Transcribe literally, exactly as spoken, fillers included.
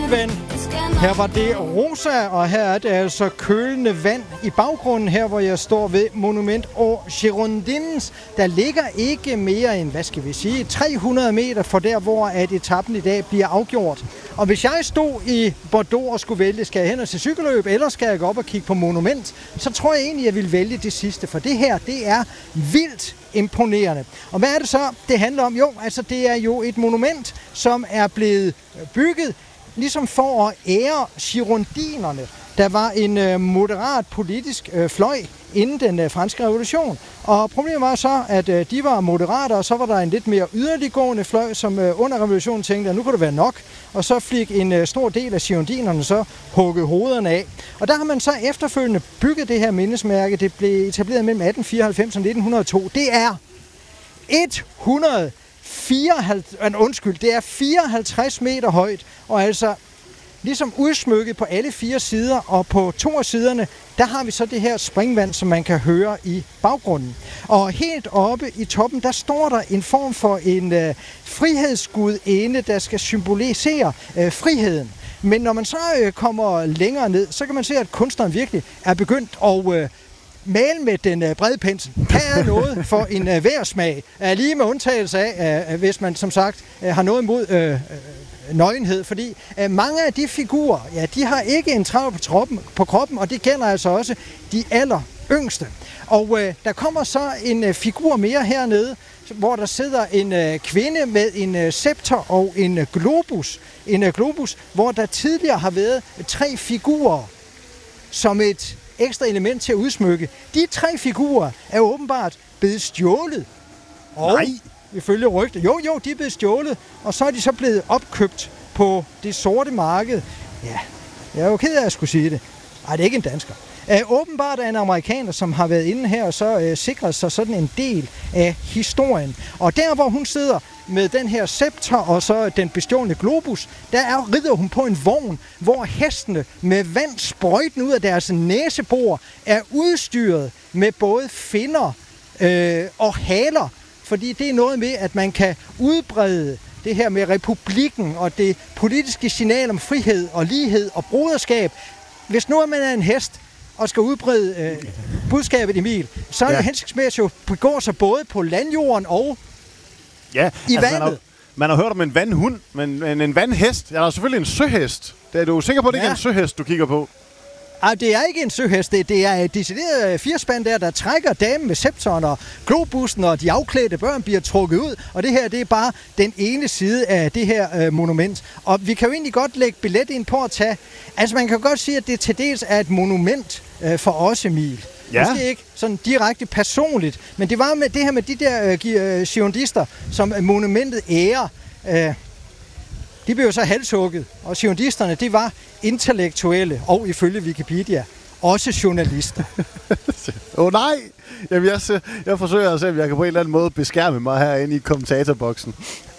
Springvand. Her var det Rosa, og her er det altså kølende vand i baggrunden, her hvor jeg står ved Monument aux Girondins. Der ligger ikke mere end, hvad skal vi sige, tre hundrede meter fra der, hvor at etappen i dag bliver afgjort. Og hvis jeg stod i Bordeaux og skulle vælge, skal jeg hen og til cykelløb, eller skal jeg gå op og kigge på Monument, så tror jeg egentlig, jeg vil vælge det sidste, for det her, det er vildt imponerende. Og hvad er det så, det handler om? Jo, altså det er jo et monument, som er blevet bygget ligesom for at ære girondinerne. Der var en øh, moderat politisk øh, fløj inden den øh, franske revolution. Og problemet var så, at øh, de var moderate, og så var der en lidt mere yderliggående fløj, som øh, under revolutionen tænkte, at nu kunne det være nok. Og så fik en øh, stor del af girondinerne så hugget hovederne af. Og der har man så efterfølgende bygget det her mindesmærke. Det blev etableret mellem atten fireoghalvfems og nitten hundrede og to. Det er et hundrede fireoghalvtreds, undskyld, det er fireoghalvtreds meter højt, og altså ligesom udsmykket på alle fire sider, og på to af siderne, der har vi så det her springvand, som man kan høre i baggrunden. Og helt oppe i toppen, der står der en form for en øh, frihedsgudinde, der skal symbolisere øh, friheden. Men når man så øh, kommer længere ned, så kan man se, at kunstneren virkelig er begyndt at øh, male med den øh, brede pensel. Her er noget for en øh, værsmag. Er lige med undtagelse af, øh, hvis man som sagt øh, har noget imod øh, øh, nøgenhed, fordi øh, mange af de figurer, ja, de har ikke en trav på, troppen, på kroppen, og det gælder altså også de aller yngste. Og øh, der kommer så en øh, figur mere hernede, hvor der sidder en øh, kvinde med en øh, scepter og en øh, globus. En øh, globus, hvor der tidligere har været tre figurer som et ekstra element til at udsmykke. De tre figurer er åbenbart blevet stjålet. Og Nej. Ifølge rygter. Jo, jo, de er blevet stjålet, og så er de så blevet opkøbt på det sorte marked. Ja, jeg er jo ked af at skulle sige det. Ej, det er ikke en dansker. Uh, åbenbart er en amerikaner, som har været inde her og så uh, sikret sig sådan en del af historien. Og der, hvor hun sidder med den her scepter og så den bestjålne globus, der er, rider hun på en vogn, hvor hestene med vand sprøjten ud af deres næsebor er udstyret med både finner øh, og haler. Fordi det er noget med, at man kan udbrede det her med republikken og det politiske signal om frihed og lighed og broderskab. Hvis nu man er en hest og skal udbrede øh, budskabet, Emil, så er det ja. hensigtsmæssigt at begå sig både på landjorden og ja, i altså vandet. Man har, man har hørt om en vandhund, men, men en vandhest, ja, der er selvfølgelig en søhest. Er du sikker på, at det ja. ikke er en søhest, du kigger på? Ej, det er ikke en søhest. Det, det er et decideret firespand der, der trækker damen med scepteren og globussen, og de afklædte børn bliver trukket ud. Og det her, det er bare den ene side af det her øh, monument. Og vi kan jo egentlig godt lægge billet ind på at tage. Altså, man kan godt sige, at det til dels er et monument øh, for os, Emil. Ja. Måske ikke sådan direkte personligt, men det var med det her med de der øh, girondister, som monumentet ærer. Øh, De blev jo så halshugget, og girondisterne, de var intellektuelle, og ifølge Wikipedia, også journalister. Åh oh, nej! Jamen, jeg, jeg forsøger at se, om jeg kan på en eller anden måde beskærme mig herinde i kommentatorboksen.